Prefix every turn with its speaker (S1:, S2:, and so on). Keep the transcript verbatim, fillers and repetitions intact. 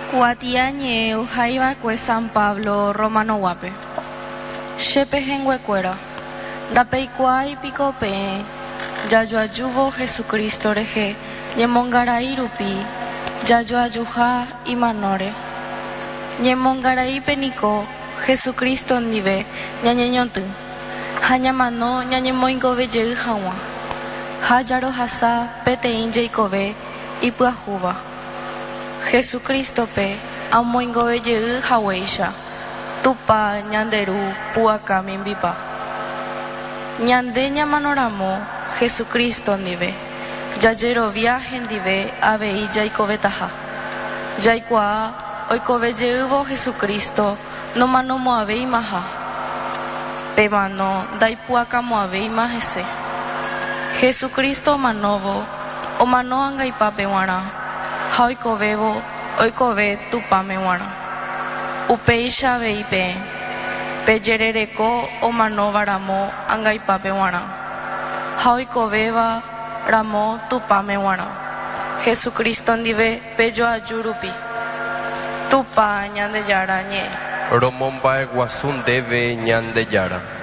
S1: Guatiañe Ujaiba Cue San Pablo Romano Guape. Shepehenguecuera. Dapeicuai picope. Yayoayuvo Jesucristo reje. Yemongarai rupi. Yayoayuja imanore. Yemongarai penico. Jesucristo nive. Ñañeñontu. Hañamano ñañemoingove yeu hawa. Hayaro hasa petein jeikove. Ipuajuba. Jesucristo pe amoingove yeu haweisha. Tupa ñanderu puaka mimbipa. Ñande ñamanoramo Jesucristo nive. Yajero viaje ndive avei jaikove-taha. Jaikua oikove yeuvo Jesucristo no mano moavei maha. Pe mano daipuaka moavei mahese. Jesucristo manovo o mano angaipa pewara. Ha oikovévo oikove tupame g̃uarã. Upéicha aveipe pejerereko omanováramo angaipa g̃uarã. Ha oikovéva ramo tupame g̃uarã. Jesucristo ndive pejoaju rupi. Tupa Ñandejára ñe'ẽ.
S2: Romomba'eguasu ndéve Ñandejára.